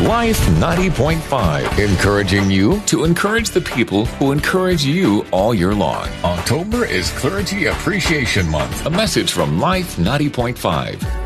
Life 90.5, encouraging you to encourage the people who encourage you all year long. October is Clergy Appreciation Month. A message from Life 90.5.